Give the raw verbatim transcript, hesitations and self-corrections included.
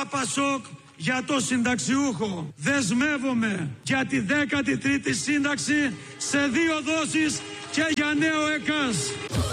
Πασόκ, για το συνταξιούχο. Δεσμεύομαι για τη δέκατη τρίτη σύνταξη σε δύο δόσεις και για νέο ΕΚΑΣ.